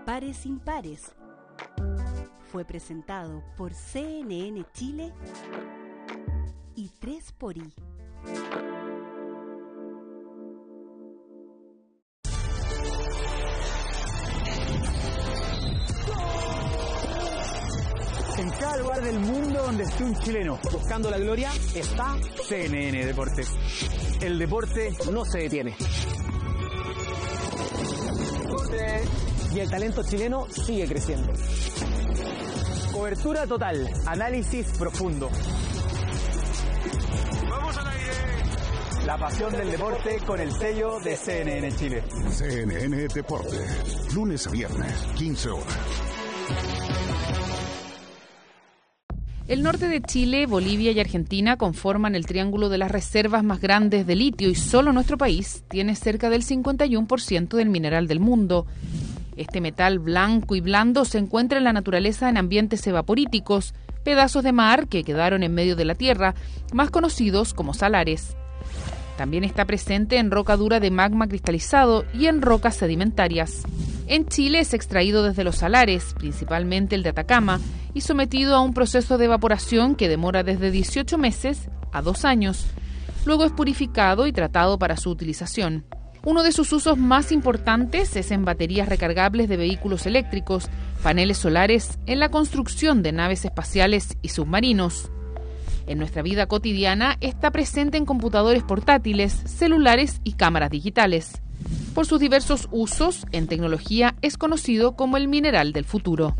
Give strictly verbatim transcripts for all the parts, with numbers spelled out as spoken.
Pares Impares fue presentado por C N N Chile y tres por I. En cada lugar del mundo donde esté un chileno buscando la gloria está C N N Deportes. El deporte no se detiene. Y el talento chileno sigue creciendo. Cobertura total, análisis profundo. ¡Vamos al aire! La pasión del deporte con el sello de C N N Chile. C N N Deportes, lunes a viernes, quince horas. El norte de Chile, Bolivia y Argentina conforman el triángulo de las reservas más grandes de litio y solo nuestro país tiene cerca del cincuenta y uno por ciento del mineral del mundo. Este metal blanco y blando se encuentra en la naturaleza en ambientes evaporíticos, pedazos de mar que quedaron en medio de la tierra, más conocidos como salares. También está presente en roca dura de magma cristalizado y en rocas sedimentarias. En Chile es extraído desde los salares, principalmente el de Atacama, y sometido a un proceso de evaporación que demora desde dieciocho meses a dos años. Luego es purificado y tratado para su utilización. Uno de sus usos más importantes es en baterías recargables de vehículos eléctricos, paneles solares, en la construcción de naves espaciales y submarinos. En nuestra vida cotidiana está presente en computadores portátiles, celulares y cámaras digitales. Por sus diversos usos en tecnología es conocido como el mineral del futuro.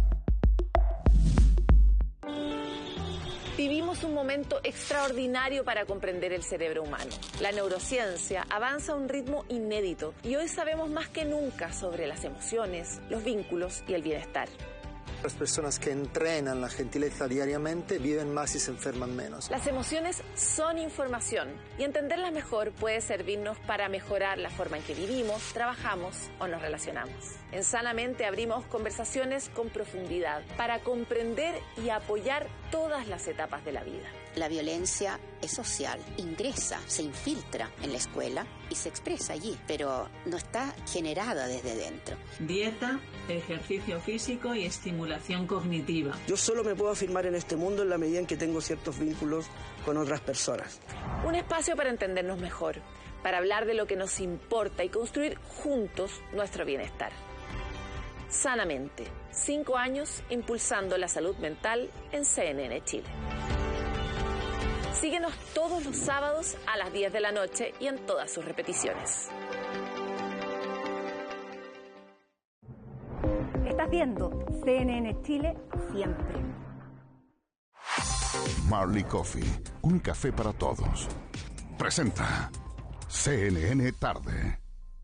Vivimos un momento extraordinario para comprender el cerebro humano. La neurociencia avanza a un ritmo inédito y hoy sabemos más que nunca sobre las emociones, los vínculos y el bienestar. Las personas que entrenan la gentileza diariamente viven más y se enferman menos. Las emociones son información y entenderlas mejor puede servirnos para mejorar la forma en que vivimos, trabajamos o nos relacionamos. En Sanamente abrimos conversaciones con profundidad para comprender y apoyar todas las etapas de la vida. La violencia es social, ingresa, se infiltra en la escuela y se expresa allí, pero no está generada desde dentro. Dieta, ejercicio físico y estimulación cognitiva. Yo solo me puedo afirmar en este mundo en la medida en que tengo ciertos vínculos con otras personas. Un espacio para entendernos mejor, para hablar de lo que nos importa y construir juntos nuestro bienestar. Sanamente, cinco años impulsando la salud mental en C N N Chile. Síguenos todos los sábados a las diez de la noche y en todas sus repeticiones. Estás viendo C N N Chile siempre. Marley Coffee, un café para todos. Presenta C N N Tarde.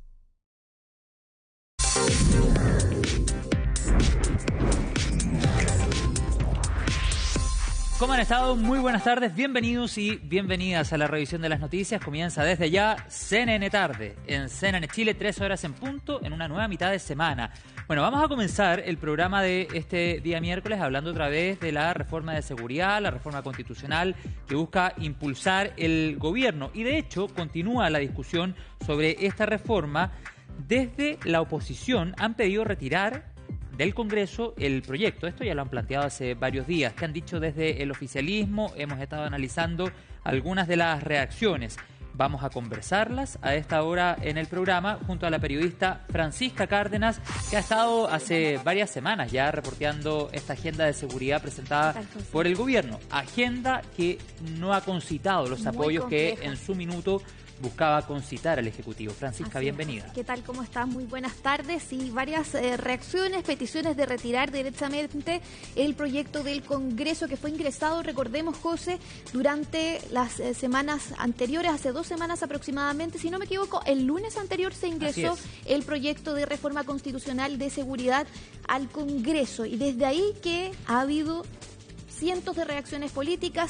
¿Cómo han estado? Muy buenas tardes, bienvenidos y bienvenidas a la revisión de las noticias. Comienza desde ya C N N Tarde, en C N N Chile, tres horas en punto, en una nueva mitad de semana. Bueno, vamos a comenzar el programa de este día miércoles hablando otra vez de la reforma de seguridad, la reforma constitucional que busca impulsar el gobierno. Y de hecho, continúa la discusión sobre esta reforma. Desde la oposición han pedido retirar del Congreso el proyecto. Esto ya lo han planteado hace varios días. ¿Qué han dicho desde el oficialismo? Hemos estado analizando algunas de las reacciones. Vamos a conversarlas a esta hora en el programa junto a la periodista Francisca Cárdenas, que ha estado hace varias semanas ya reporteando esta agenda de seguridad presentada por el gobierno. Agenda que no ha concitado los apoyos que en su minuto buscaba concitar al Ejecutivo. Francisca, Así bienvenida. Es. ¿Qué tal? ¿Cómo estás? Muy buenas tardes. Y varias eh, reacciones, peticiones de retirar directamente el proyecto del Congreso que fue ingresado, recordemos, José, durante las eh, semanas anteriores, hace dos semanas aproximadamente, si no me equivoco, el lunes anterior se ingresó el proyecto de reforma constitucional de seguridad al Congreso. Y desde ahí que ha habido cientos de reacciones políticas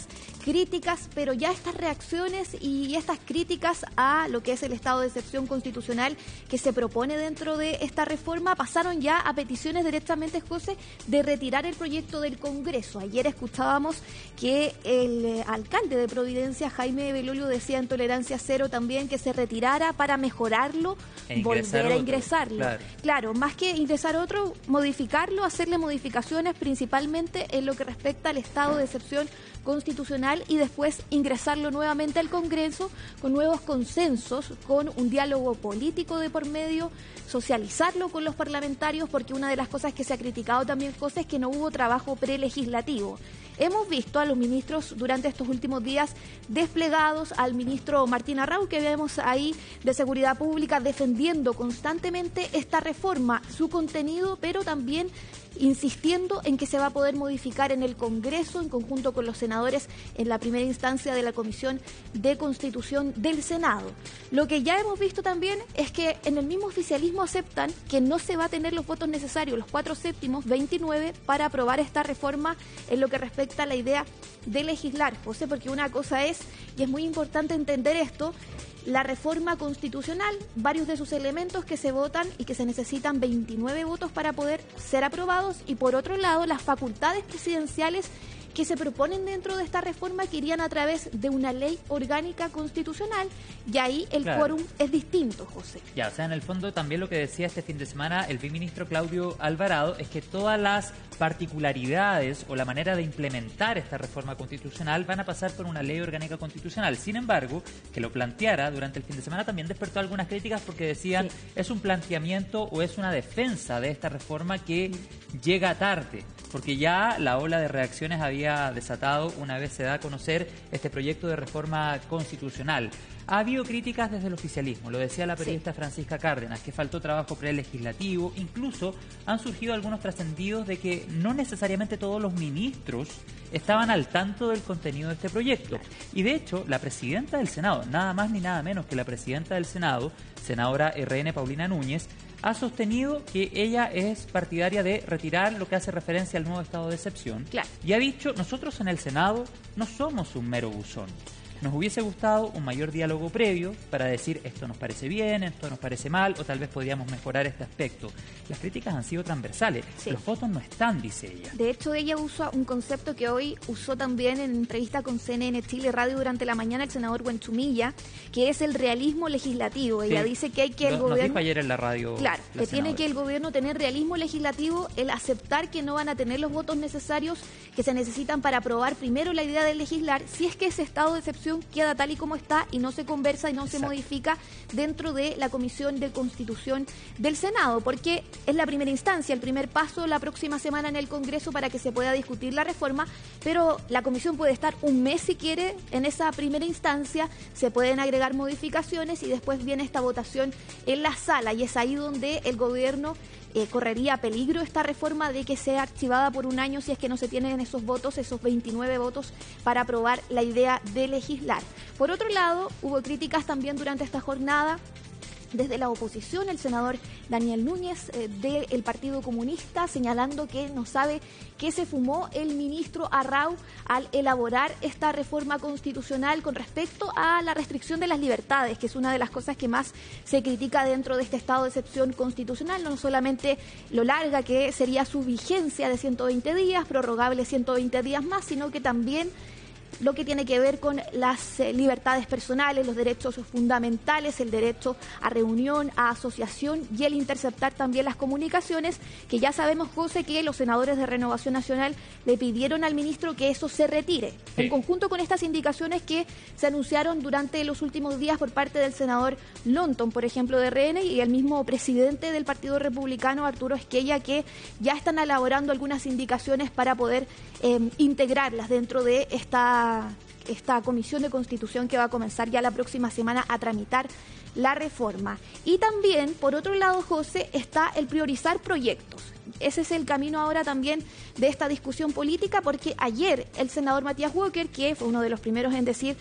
críticas, pero ya estas reacciones y estas críticas a lo que es el estado de excepción constitucional que se propone dentro de esta reforma pasaron ya a peticiones directamente, José, de retirar el proyecto del Congreso. Ayer escuchábamos que el eh, alcalde de Providencia, Jaime Belolio, decía en Tolerancia Cero también que se retirara para mejorarlo, e volver a ingresarlo. Claro. claro, más que ingresar otro, modificarlo, hacerle modificaciones principalmente en lo que respecta al estado de excepción constitucional y después ingresarlo nuevamente al Congreso con nuevos consensos, con un diálogo político de por medio, socializarlo con los parlamentarios, porque una de las cosas que se ha criticado también, José, es que no hubo trabajo prelegislativo. Hemos visto a los ministros durante estos últimos días desplegados, al ministro Martín Arrau, que vemos ahí de Seguridad Pública, defendiendo constantemente esta reforma, su contenido, pero también insistiendo en que se va a poder modificar en el Congreso en conjunto con los senadores en la primera instancia de la Comisión de Constitución del Senado. Lo que ya hemos visto también es que en el mismo oficialismo aceptan que no se va a tener los votos necesarios, los cuatro séptimos, veintinueve, para aprobar esta reforma en lo que respecta a la idea de legislar, José, porque una cosa es, y es muy importante entender esto, la reforma constitucional, varios de sus elementos que se votan y que se necesitan veintinueve votos para poder ser aprobados, y por otro lado las facultades presidenciales que se proponen dentro de esta reforma que irían a través de una ley orgánica constitucional, y ahí el claro. quórum es distinto, José. Ya, o sea, en el fondo también lo que decía este fin de semana el viceministro Claudio Alvarado es que todas las particularidades o la manera de implementar esta reforma constitucional van a pasar por una ley orgánica constitucional. Sin embargo, que lo planteara durante el fin de semana también despertó algunas críticas porque decían sí. es un planteamiento o es una defensa de esta reforma que sí. llega tarde, porque ya la ola de reacciones había desatado una vez se da a conocer este proyecto de reforma constitucional. Ha habido críticas desde el oficialismo, lo decía la periodista sí. Francisca Cárdenas, que faltó trabajo prelegislativo, incluso han surgido algunos trascendidos de que no necesariamente todos los ministros estaban al tanto del contenido de este proyecto. Y de hecho, la presidenta del Senado, nada más ni nada menos que la presidenta del Senado, senadora R N Paulina Núñez, ha sostenido que ella es partidaria de retirar lo que hace referencia al nuevo estado de excepción. Claro. Y ha dicho, nosotros en el Senado no somos un mero buzón. Nos hubiese gustado un mayor diálogo previo para decir esto nos parece bien, esto nos parece mal, o tal vez podríamos mejorar este aspecto. Las críticas han sido transversales. Sí. Los votos no están, dice ella. De hecho, ella usa un concepto que hoy usó también en entrevista con C N N Chile Radio durante la mañana el senador Buenchumilla, que es el realismo legislativo. Ella sí. dice que hay que el nos, gobierno... Nos dijo ayer en la radio. Claro, la que tiene que el gobierno tener realismo legislativo, el aceptar que no van a tener los votos necesarios que se necesitan para aprobar primero la idea de legislar, si es que ese estado de excepción queda tal y como está y no se conversa y no Exacto. se modifica dentro de la Comisión de Constitución del Senado, porque es la primera instancia, el primer paso la próxima semana en el Congreso para que se pueda discutir la reforma, pero la Comisión puede estar un mes si quiere en esa primera instancia, se pueden agregar modificaciones y después viene esta votación en la sala, y es ahí donde el gobierno Eh, correría peligro esta reforma de que sea archivada por un año si es que no se tienen esos votos, esos veintinueve votos para aprobar la idea de legislar. Por otro lado, hubo críticas también durante esta jornada desde la oposición, el senador Daniel Núñez eh, del Partido Comunista, señalando que no sabe qué se fumó el ministro Arrau al elaborar esta reforma constitucional con respecto a la restricción de las libertades, que es una de las cosas que más se critica dentro de este estado de excepción constitucional, no solamente lo larga que sería su vigencia de ciento veinte días, prorrogable ciento veinte días más, sino que también lo que tiene que ver con las eh, libertades personales, los derechos fundamentales, el derecho a reunión, a asociación y el interceptar también las comunicaciones, que ya sabemos, José, que los senadores de Renovación Nacional le pidieron al ministro que eso se retire, sí. en conjunto con estas indicaciones que se anunciaron durante los últimos días por parte del senador Lonton, por ejemplo, de R N, y el mismo presidente del Partido Republicano, Arturo Esquella, que ya están elaborando algunas indicaciones para poder eh, integrarlas dentro de esta esta Comisión de Constitución que va a comenzar ya la próxima semana a tramitar la reforma. Y también, por otro lado, José, está el priorizar proyectos. Ese es el camino ahora también de esta discusión política, porque ayer el senador Matías Walker, que fue uno de los primeros en decir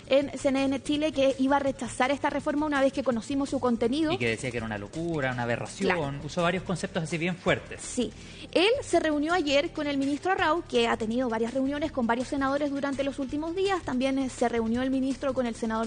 en C N N Chile que iba a rechazar esta reforma una vez que conocimos su contenido. Y que decía que era una locura, una aberración. Claro. Usó varios conceptos así bien fuertes. Sí. Él se reunió ayer con el ministro Arrau, que ha tenido varias reuniones con varios senadores durante los últimos días. También se reunió el ministro con el senador